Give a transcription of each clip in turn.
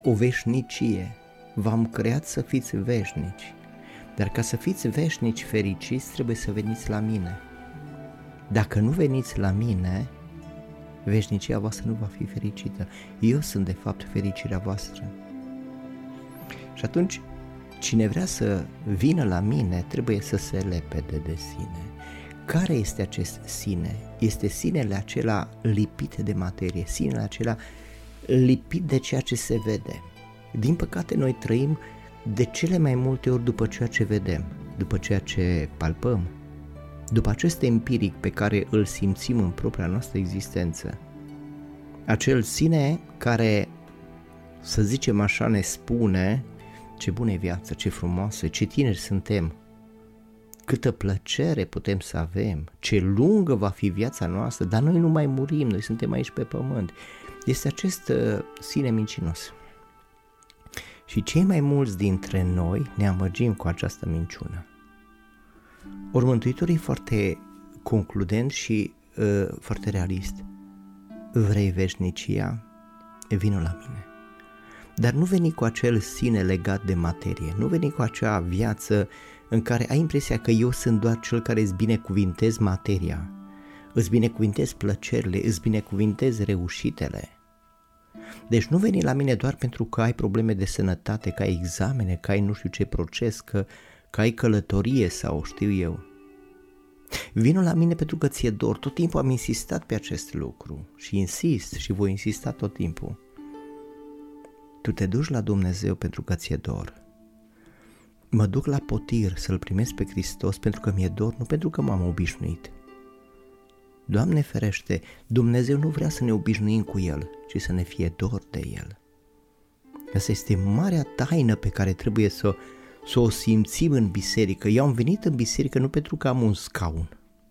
o veșnicie. V-am creat să fiți veșnici. Dar ca să fiți veșnici fericiți, trebuie să veniți la mine. Dacă nu veniți la mine, veșnicia voastră nu va fi fericită. Eu sunt de fapt fericirea voastră. Și atunci, cine vrea să vină la mine, trebuie să se lepede de sine. Care este acest sine? Este sinele acela lipit de materie, sinele acela lipit de ceea ce se vede. Din păcate, noi trăim de cele mai multe ori după ceea ce vedem, după ceea ce palpăm, după acest empiric pe care îl simțim în propria noastră existență. Acel sine care, să zicem așa, ne spune ce bună e viața, ce frumoasă, ce tineri suntem, câtă plăcere putem să avem, ce lungă va fi viața noastră, dar noi nu mai murim, noi suntem aici pe pământ. Este acest sine mincinos. Și cei mai mulți dintre noi ne amăgim cu această minciună. Ori Mântuitorul e foarte concludent și foarte realist. Vrei veșnicia? Vino la mine. Dar nu veni cu acel sine legat de materie, nu veni cu acea viață în care ai impresia că eu sunt doar cel care îți binecuvintez materia, îți binecuvintez plăcerile, îți binecuvintez reușitele. Deci nu veni la mine doar pentru că ai probleme de sănătate, că ai examene, că ai nu știu ce proces, că ai călătorie sau știu eu. Vino la mine pentru că ți-e dor. Tot timpul am insistat pe acest lucru și insist și voi insista tot timpul. Tu te duci la Dumnezeu pentru că ți-e dor. Mă duc la potir să-L primesc pe Hristos pentru că mi-e dor, nu pentru că m-am obișnuit. Doamne ferește, Dumnezeu nu vrea să ne obișnuim cu El, ci să ne fie dor de El. Asta este marea taină pe care trebuie să o simțim în biserică. Eu am venit în biserică nu pentru că am un scaun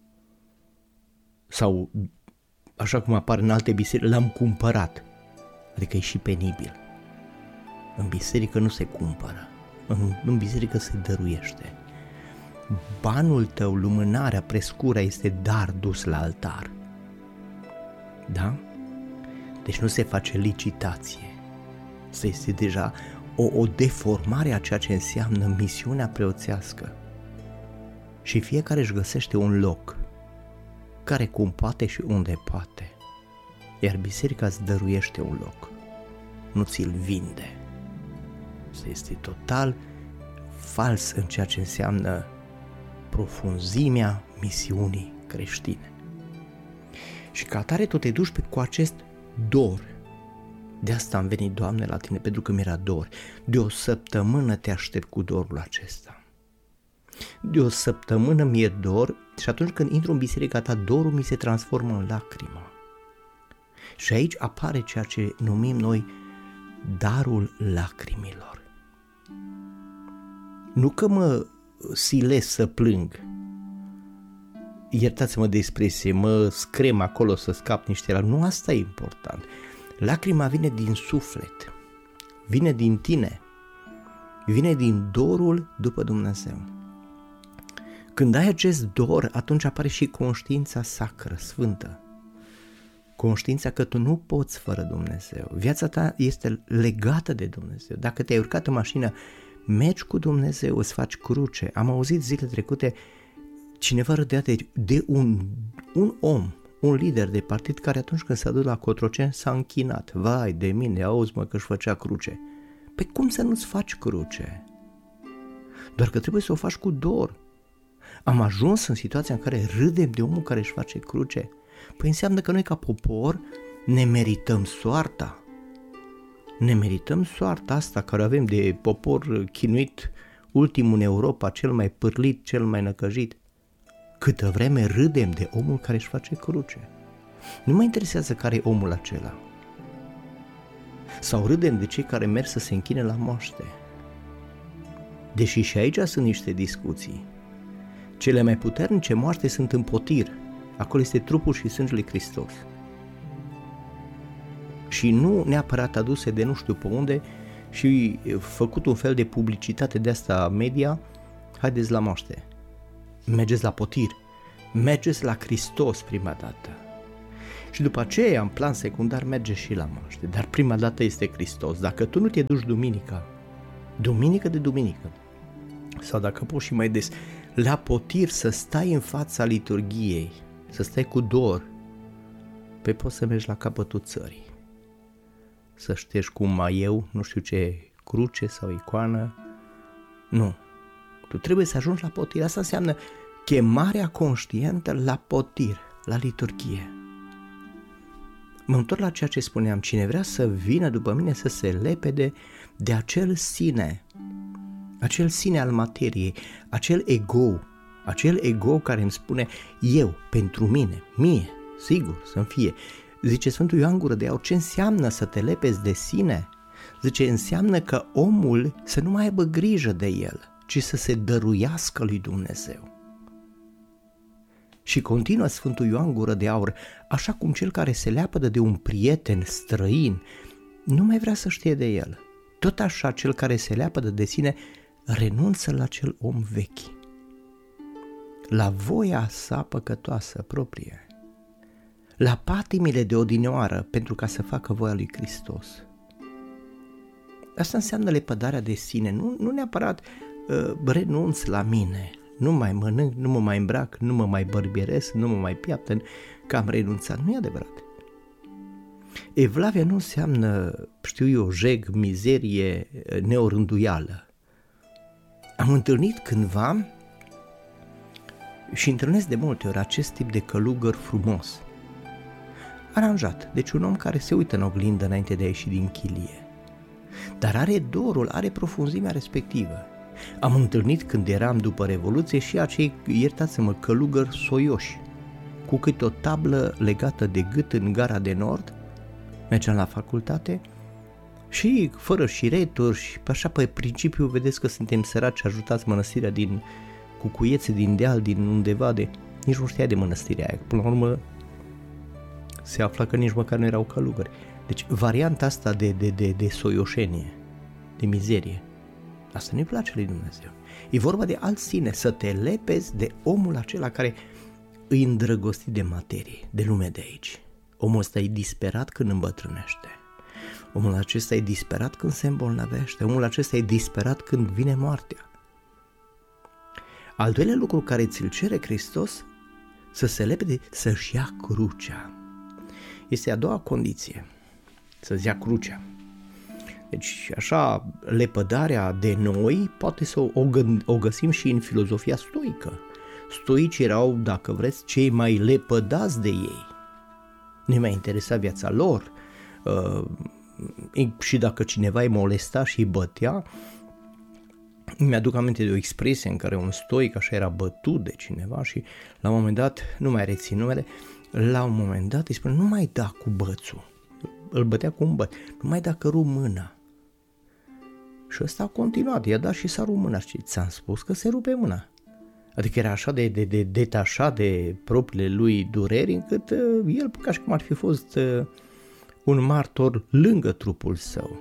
sau, așa cum apare în alte biserici, l-am cumpărat. Adică e și penibil. În biserică nu se cumpără, în biserică se dăruiește. Banul tău, lumânarea, prescura este dar dus la altar. Da? Deci nu se face licitație. Asta este deja o deformare a ceea ce înseamnă misiunea preoțească. Și fiecare își găsește un loc, care cum poate și unde poate. Iar biserica îți dăruiește un loc, nu ți-l vinde. Asta este total fals în ceea ce înseamnă profunzimea misiunii creștine. Și ca atare tu te duci cu acest dor. De asta am venit, Doamne, la tine, pentru că mi-era dor. De o săptămână te aștept cu dorul acesta. De o săptămână mi-e dor și atunci când intru în biserica ta, dorul mi se transformă în lacrimă. Și aici apare ceea ce numim noi darul lacrimilor. Nu că mă silesc să plâng, iertați-mă de expresie, mă screm acolo să scap niște lacrimi, nu asta e important. Lacrima vine din suflet, vine din tine, vine din dorul după Dumnezeu. Când ai acest dor, atunci apare și conștiința sacră, sfântă. Conștiința că tu nu poți fără Dumnezeu. Viața ta este legată de Dumnezeu. Dacă te-ai urcat în mașină, mergi cu Dumnezeu, îți faci cruce. Am auzit zilele trecute cineva râdea de un om, un lider de partid care atunci când s-a dus la Cotroceni s-a închinat. Vai de mine, auzi mă că își făcea cruce. Păi cum să nu-ți faci cruce? Doar că trebuie să o faci cu dor. Am ajuns în situația în care râdem de omul care își face cruce. Păi înseamnă că noi ca popor ne merităm soarta. Ne merităm soarta asta care avem de popor chinuit, ultimul în Europa, cel mai pârlit, cel mai năcăjit. Câtă vreme râdem de omul care își face cruce. Nu mă interesează care e omul acela. Sau râdem de cei care merg să se închine la moaște. Deși și aici sunt niște discuții. Cele mai puternice moaște sunt în potir. Acolo este trupul și sângele Hristos. Și nu neapărat aduse de nu știu pe unde și făcut un fel de publicitate de asta media, haideți la moaște. Mergeți la potir, mergeți la Hristos prima dată. Și după aceea, în plan secundar, merge și la Maște. Dar prima dată este Hristos. Dacă tu nu te duci duminică de duminică, sau dacă poți și mai des, la potir să stai în fața liturghiei, să stai cu dor, pe poți să mergi la capătul țării, să ștergi cu un maieu, nu știu ce, cruce sau icoană. Nu, tu trebuie să ajungi la potir. Asta înseamnă chemarea conștientă la potir, la liturghie. Mă întorc la ceea ce spuneam, cine vrea să vină după mine să se lepede de acel sine al materiei, acel ego care îmi spune eu, pentru mine, mie, sigur să-mi fie. Zice Sfântul Ioan Gură de Aur, ce înseamnă să te lepezi de sine? Zice, înseamnă că omul să nu mai aibă grijă de el, ci să se dăruiască lui Dumnezeu. Și continuă Sfântul Ioan Gură de Aur, așa cum cel care se leapădă de un prieten străin nu mai vrea să știe de el, tot așa cel care se leapădă de sine renunță la cel om vechi, la voia sa păcătoasă proprie, la patimile de odinioară pentru ca să facă voia lui Hristos. Asta înseamnă lepădarea de sine, nu neapărat renunț la mine, nu mai mănânc, nu mă mai îmbrac, nu mă mai bărbieresc, nu mă mai piaptăn, că am renunțat. Nu e adevărat. Evlavia nu înseamnă, jeg, mizerie, neorânduială. Am întâlnit cândva și întâlnesc de multe ori acest tip de călugăr frumos, aranjat, deci un om care se uită în oglindă înainte de a ieși din chilie, dar are dorul, are profunzimea respectivă. Am întâlnit când eram după Revoluție și acei, iertați-mă, călugări soioși, cu câte o tablă legată de gât în Gara de Nord, mergeam la facultate și fără șireturi și așa pe principiu, vedeți că suntem săraci, ajutați mănăstirea din Cucuiețe, din deal, din undeva de... Nici nu știa de mănăstirea aia, până la urmă se afla că nici măcar nu erau călugări. Deci varianta asta de soioșenie, de mizerie, asta nu-i place lui Dumnezeu. E vorba de alt sine, să te lepezi de omul acela care îi îndrăgostit de materie, de lume de aici. Omul ăsta e disperat când îmbătrânește. Omul acesta e disperat când se îmbolnăvește. Omul acesta e disperat când vine moartea. Al doilea lucru care ți-l cere Hristos, să se lepede, să-și ia crucea. Este a doua condiție, să-ți ia crucea. Deci așa, lepădarea de noi poate să o găsim și în filozofia stoică. Stoicii erau, dacă vreți, cei mai lepădați de ei. Nu-i mai interesa viața lor și dacă cineva îi molesta și îi bătea, mi-aduc aminte de o expresie în care un stoic așa era bătut de cineva și la un moment dat, nu mai rețin numele, la un moment dat îi spune, nu mai da cu bățul, îl bătea cu un băț, nu mai da că rup mâna. Și ăsta a continuat, i-a dat și s-a rupt mâna și ți-am spus că se rupe mâna. Adică era așa de detașat de propriile lui dureri încât el, ca și cum ar fi fost un martor lângă trupul său.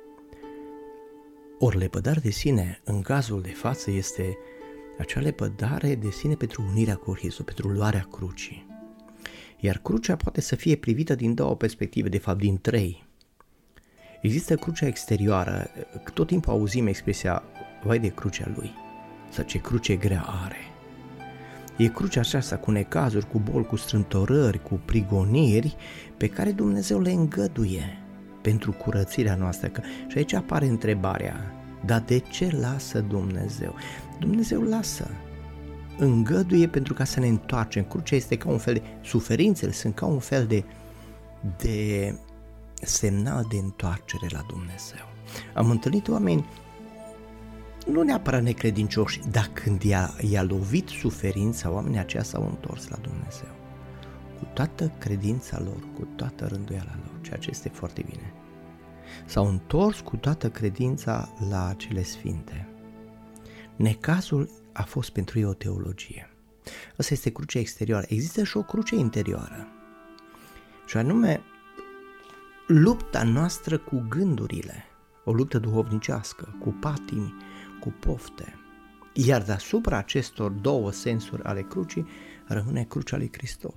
Ori lepădare de sine, în cazul de față, este acea lepădare de sine pentru unirea cu Hristos, pentru luarea crucii. Iar crucea poate să fie privită din două perspective, de fapt din trei. Există crucea exterioară, tot timpul auzim expresia, vai de crucea lui, sau ce cruce grea are. E crucea aceasta cu necazuri, cu boli, cu strântorări, cu prigoniri, pe care Dumnezeu le îngăduie pentru curățirea noastră. Și aici apare întrebarea, dar de ce lasă Dumnezeu? Dumnezeu lasă, îngăduie pentru ca să ne întoarcem. Crucea este ca un fel de, suferințele sunt ca un fel de semnal de întoarcere la Dumnezeu. Am întâlnit oameni, nu neapărat necredincioși, dar când i-a lovit suferința, oamenii aceia s-au întors la Dumnezeu. Cu toată credința lor, cu toată rânduiala lor, ceea ce este foarte bine. S-au întors cu toată credința la cele sfinte. Necazul a fost pentru ei o teologie. Asta este crucea exterioară. Există și o cruce interioară. Și anume, lupta noastră cu gândurile, o luptă duhovnicească, cu patimi, cu pofte. Iar deasupra acestor două sensuri ale crucii rămâne crucea lui Hristos.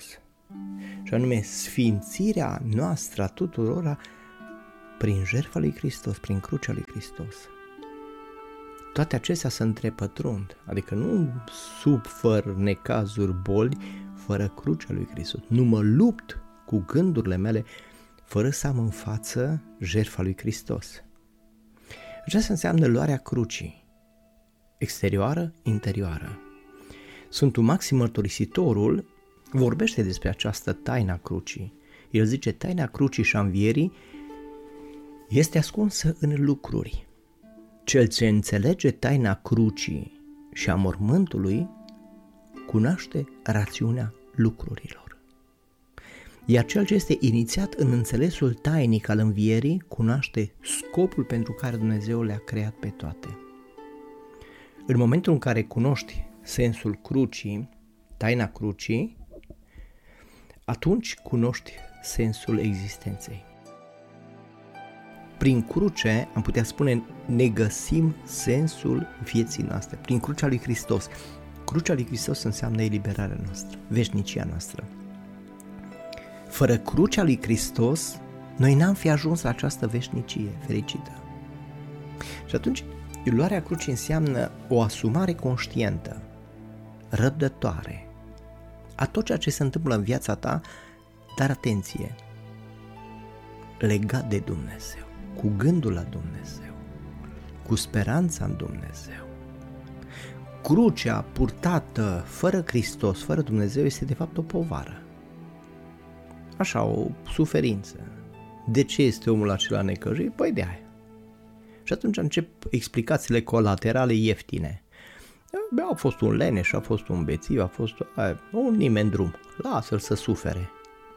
și anume sfințirea noastră a tuturora prin jertfa lui Hristos, prin crucea lui Hristos. Toate acestea se întrepătrund, adică nu sufăr necazuri, boli, fără crucea lui Hristos. Nu mă lupt cu gândurile mele fără să am în față jertfa lui Hristos. Aceasta înseamnă luarea crucii, exterioară, interioară. Sfântul Maxim Mărturisitorul vorbește despre această taina crucii. El zice, taina crucii și a învierii este ascunsă în lucruri. Cel ce înțelege taina crucii și a mormântului cunoaște rațiunea lucrurilor. Iar cel ce este inițiat în înțelesul tainic al învierii cunoaște scopul pentru care Dumnezeu le-a creat pe toate. În momentul în care cunoști sensul crucii, taina crucii, atunci cunoști sensul existenței. Prin cruce, am putea spune, ne găsim sensul vieții noastre, prin crucea lui Hristos. Crucea lui Hristos înseamnă eliberarea noastră, veșnicia noastră. Fără crucea lui Hristos, noi n-am fi ajuns la această veșnicie fericită. Și atunci, luarea crucii înseamnă o asumare conștientă, răbdătoare, a tot ceea ce se întâmplă în viața ta, dar atenție, legat de Dumnezeu, cu gândul la Dumnezeu, cu speranța în Dumnezeu. Crucea purtată fără Hristos, fără Dumnezeu, este de fapt o povară. Așa, o suferință. De ce este omul acela necăjit? Păi de aia. Și atunci încep explicațiile colaterale ieftine. A fost un leneș, a fost un bețiv, a fost un nimeni drum. Lasă-l să sufere.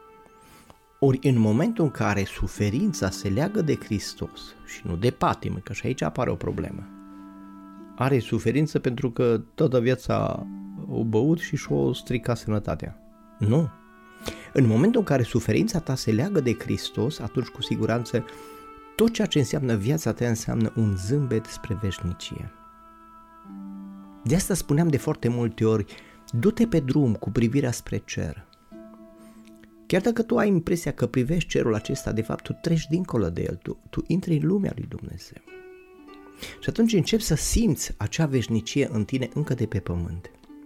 Ori în momentul în care suferința se leagă de Hristos și nu de patimă, că și aici apare o problemă. Are suferință pentru că toată viața o băut și și-o stricat sănătatea. Nu. În momentul în care suferința ta se leagă de Hristos, atunci cu siguranță tot ceea ce înseamnă viața ta înseamnă un zâmbet spre veșnicie. De asta spuneam de foarte multe ori, du-te pe drum cu privirea spre cer. Chiar dacă tu ai impresia că privești cerul acesta, de fapt tu treci dincolo de el, tu intri în lumea lui Dumnezeu. Și atunci începi să simți acea veșnicie în tine încă de pe pământ.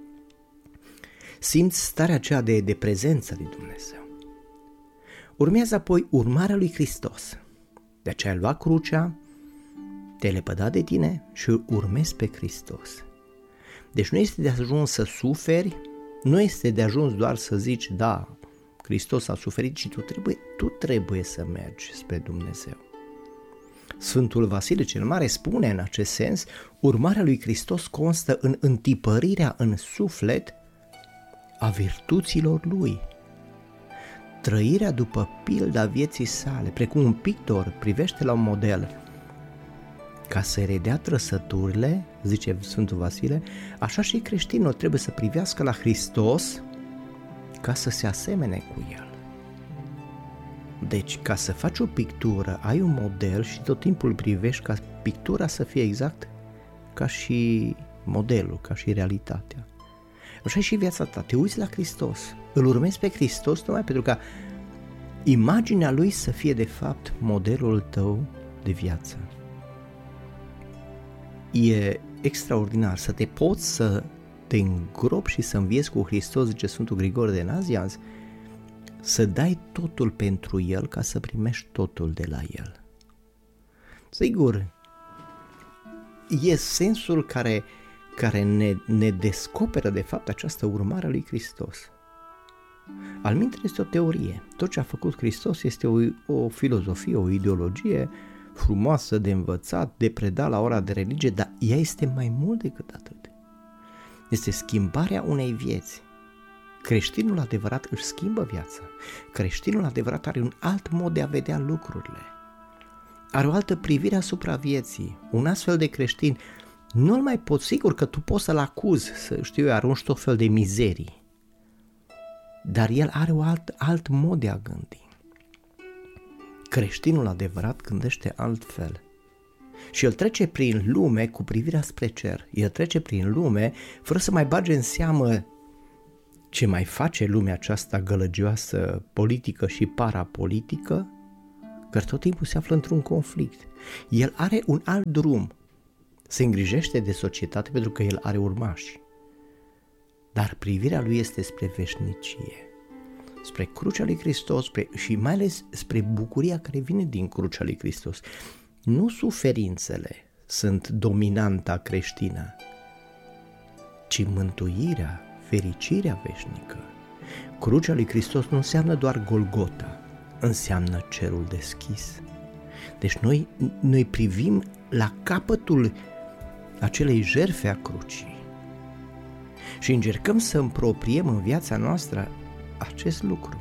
Simți starea aceea de prezență lui Dumnezeu. Urmează apoi urmarea lui Hristos. De aceea ai luat crucea, te-ai lepădat de tine și urmezi pe Hristos. Deci nu este de ajuns să suferi, nu este de ajuns doar să zici, da, Hristos a suferit și tu trebuie să mergi spre Dumnezeu. Sfântul Vasile cel Mare spune în acest sens, urmarea lui Hristos constă în întipărirea în suflet a virtuților lui. Trăirea după pilda vieții sale, precum un pictor privește la un model, ca să redea trăsăturile, zice Sfântul Vasile, așa și creștinul trebuie să privească la Hristos ca să se asemene cu el. Deci, ca să faci o pictură, ai un model și tot timpul privești ca pictura să fie exact ca și modelul, ca și realitatea. Așa și viața ta, te uiți la Hristos, îl urmezi pe Hristos numai pentru ca imaginea lui să fie de fapt modelul tău de viață. E extraordinar să te poți să te îngropi și să înviezi cu Hristos, zice Sfântul Grigore de Nazianz, să dai totul pentru El ca să primești totul de la El. Sigur, e sensul care ne descoperă de fapt această urmare a lui Hristos. Alminteri este o teorie. Tot ce a făcut Hristos este o filozofie, o ideologie frumoasă de învățat, de predat la ora de religie, dar ea este mai mult decât atât. Este schimbarea unei vieți. Creștinul adevărat își schimbă viața. Creștinul adevărat are un alt mod de a vedea lucrurile. Are o altă privire asupra vieții. Un astfel de creștin nu-l mai poți, sigur că tu poți să-l acuzi, să știu eu, arunci tot fel de mizerii. Dar el are un alt mod de a gândi. Creștinul adevărat gândește altfel. Și el trece prin lume cu privirea spre cer. El trece prin lume fără să mai bage în seamă ce mai face lumea aceasta gălăgioasă, politică și parapolitică, că tot timpul se află într-un conflict. El are un alt drum, se îngrijește de societate pentru că el are urmași, dar privirea lui este spre veșnicie, spre crucea lui Hristos și mai ales spre bucuria care vine din crucea lui Hristos. Nu suferințele sunt dominanta creștină, ci mântuirea, fericirea veșnică. Crucea lui Hristos nu înseamnă doar Golgota, înseamnă cerul deschis. Deci noi privim la capătul acelei jertfe a crucii și încercăm să împropiem în viața noastră acest lucru.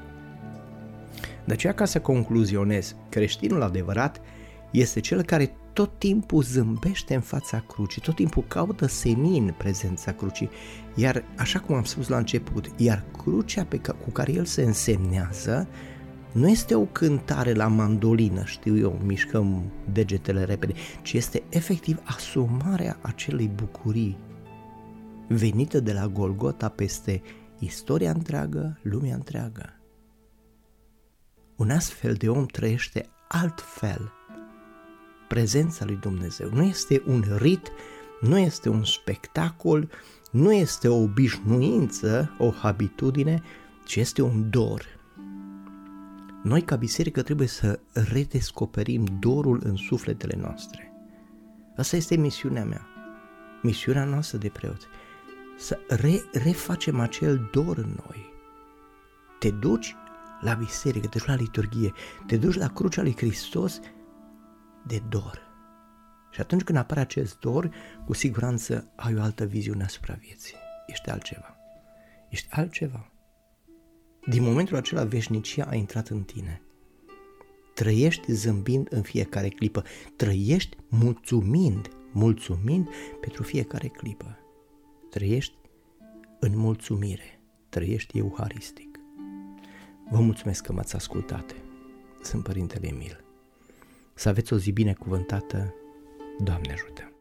De aceea, ca să concluzionez, creștinul adevărat este cel care tot timpul zâmbește în fața crucii, tot timpul caută senin prezența crucii, iar așa cum am spus la început, iar crucea cu care el se însemnează nu este o cântare la mandolină, știu eu, mișcăm degetele repede, ci este efectiv asumarea acelei bucurii venită de la Golgota peste istoria întreagă, lumea întreagă. Un astfel de om trăiește altfel prezența lui Dumnezeu. Nu este un rit, nu este un spectacol, nu este o obișnuință, o habitudine, ci este un dor. Noi ca biserică trebuie să redescoperim dorul în sufletele noastre. Asta este misiunea mea, misiunea noastră de preoți, să refacem acel dor în noi. Te duci la biserică, te duci la liturghie, te duci la crucea lui Hristos de dor. Și atunci când apare acest dor, cu siguranță ai o altă viziune asupra vieții. Ești altceva. Ești altceva. Din momentul acela veșnicia a intrat în tine. Trăiești zâmbind în fiecare clipă. Trăiești mulțumind pentru fiecare clipă. Trăiești în mulțumire. Trăiești euharistic. Vă mulțumesc că m-ați ascultat. Sunt Părintele Emil. Să aveți o zi binecuvântată. Doamne ajută!